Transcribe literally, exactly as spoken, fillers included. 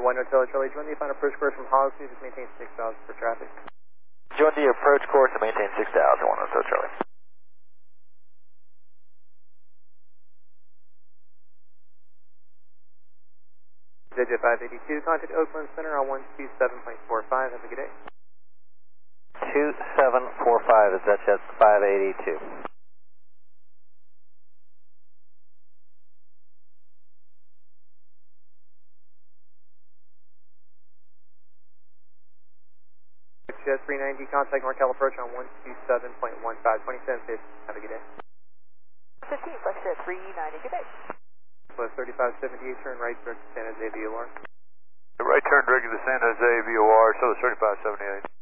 one Hotel Charlie, join the final approach course from Hollister, just maintain six thousand for traffic. Join the approach course and maintain six thousand, one Hotel Charlie. Z J five eighty-two, contact Oakland Center on one two seven point four five, have a good day. two seven four five is Z J five eighty-two. Jet three ninety, contact Markel approach on one two seven point one five, twenty-seven fifty, have a good day. fifteen, Flex Jet three ninety, good day. Plus thirty-five seventy-eight, turn right direct to San Jose V O R. The right turn direct to San Jose V O R, so the thirty-five seventy-eight.